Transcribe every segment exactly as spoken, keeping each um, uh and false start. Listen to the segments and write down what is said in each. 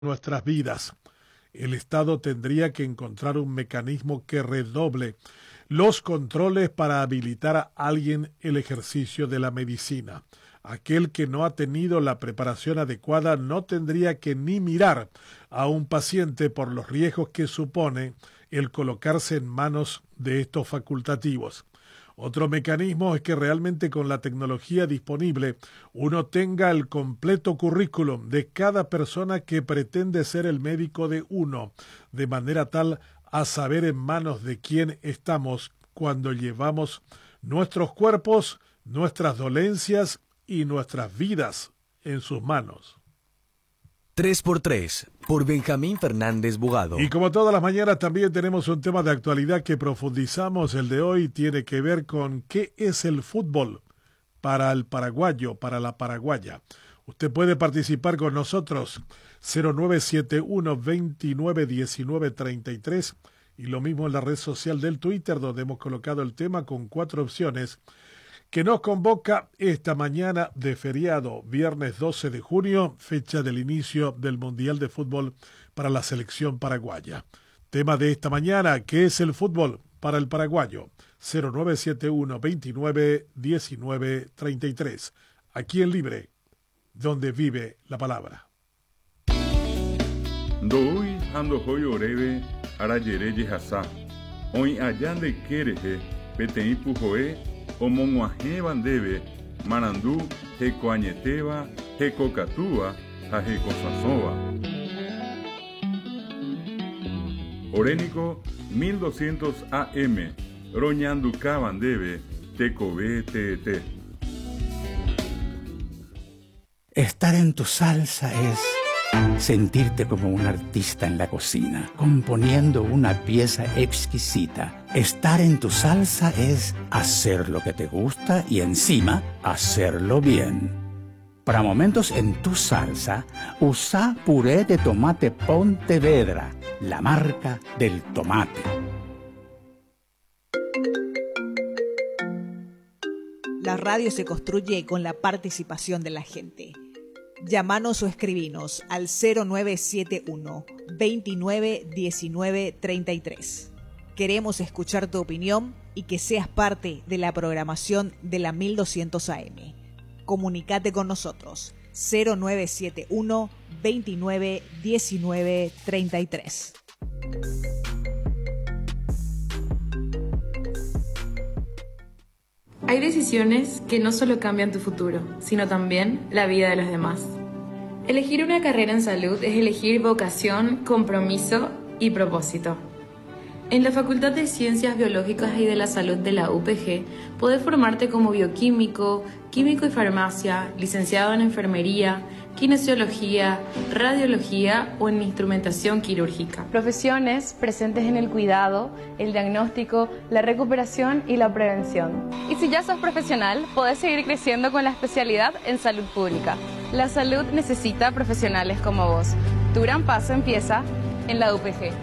nuestras vidas. El Estado tendría que encontrar un mecanismo que redoble los controles para habilitar a alguien el ejercicio de la medicina. Aquel que no ha tenido la preparación adecuada no tendría que ni mirar a un paciente por los riesgos que supone el colocarse en manos de estos facultativos. Otro mecanismo es que realmente con la tecnología disponible uno tenga el completo currículum de cada persona que pretende ser el médico de uno, de manera tal a saber en manos de quién estamos cuando llevamos nuestros cuerpos, nuestras dolencias y nuestras vidas en sus manos. tres por tres, por Benjamín Fernández Bugado. Y como todas las mañanas también tenemos un tema de actualidad que profundizamos. El de hoy tiene que ver con qué es el fútbol para el paraguayo, para la paraguaya. Usted puede participar con nosotros, cero nueve siete uno, veintinueve diecinueve treinta y tres, y lo mismo en la red social del Twitter, donde hemos colocado el tema con cuatro opciones, que nos convoca esta mañana de feriado, viernes doce de junio, fecha del inicio del Mundial de Fútbol para la selección paraguaya. Tema de esta mañana, ¿qué es el fútbol para el paraguayo? cero nueve siete uno, veintinueve diecinueve treinta y tres. Aquí en Libre, donde vive la palabra. Ndoi ando hoy oreve arayere yehasa. Hoy allá de quereje, petei pujoe, omonguaje bandebe, marandú, hecoañeteba, hecocatúa, a hecosasova. Orénico mil doscientos A M, roñanduca bandebe, tecobe tete. Estar en tu salsa es sentirte como un artista en la cocina, componiendo una pieza exquisita. Estar en tu salsa es hacer lo que te gusta y encima hacerlo bien. Para momentos en tu salsa, usa puré de tomate Pontevedra, la marca del tomate. La radio se construye con la participación de la gente. Llámanos o escribinos al cero nueve siete uno, veintinueve diecinueve treinta y tres. Queremos escuchar tu opinión y que seas parte de la programación de la mil doscientos A M. Comunicate con nosotros cero nueve siete uno, veintinueve diecinueve treinta y tres. Hay decisiones que no solo cambian tu futuro, sino también la vida de los demás. Elegir una carrera en salud es elegir vocación, compromiso y propósito. En la Facultad de Ciencias Biológicas y de la Salud de la U P G, podés formarte como bioquímico, químico y farmacia, licenciado en enfermería, kinesiología, radiología o en instrumentación quirúrgica. Profesiones presentes en el cuidado, el diagnóstico, la recuperación y la prevención. Y si ya sos profesional, podés seguir creciendo con la especialidad en salud pública. La salud necesita profesionales como vos. Tu gran paso empieza en la U P G.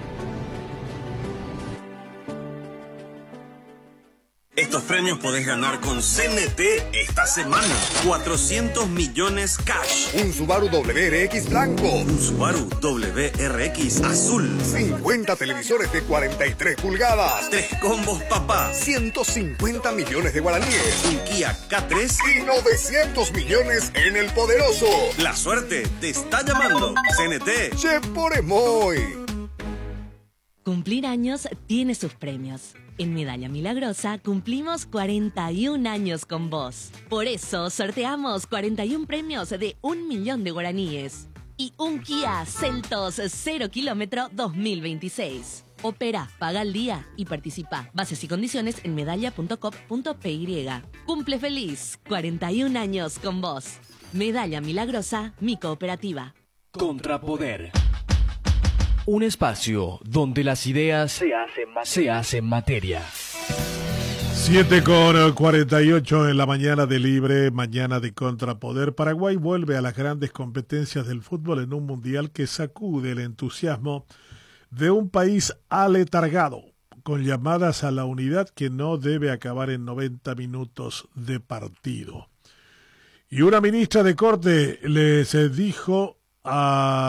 Estos premios podés ganar con C N T esta semana. cuatrocientos millones cash. Un Subaru W R X blanco. Un Subaru W R X azul. cincuenta televisores de cuarenta y tres pulgadas. Tres combos papá. ciento cincuenta millones de guaraníes. Un Kia K tres. Y novecientos millones en el poderoso. La suerte te está llamando. C N T. Che por emoy. Cumplir años tiene sus premios. En Medalla Milagrosa cumplimos cuarenta y un años con vos. Por eso sorteamos cuarenta y un premios de un millón de guaraníes. Y un Kia Seltos cero kilómetro dos mil veintiséis. Opera, paga al día y participa. Bases y condiciones en medalla punto com punto p y. Cumple feliz. cuarenta y un años con vos. Medalla Milagrosa, mi cooperativa. Contrapoder. Un espacio donde las ideas se hacen materia. Se hacen materia. siete con cuarenta y ocho en la mañana de Libre, mañana de Contrapoder. Paraguay vuelve a las grandes competencias del fútbol en un mundial que sacude el entusiasmo de un país aletargado, con llamadas a la unidad que no debe acabar en noventa minutos de partido. Y una ministra de Corte les dijo a